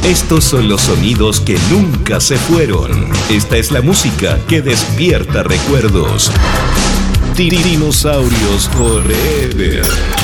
Estos son los sonidos que nunca se fueron. Esta es la música que despierta recuerdos. Dinosaurios Forever.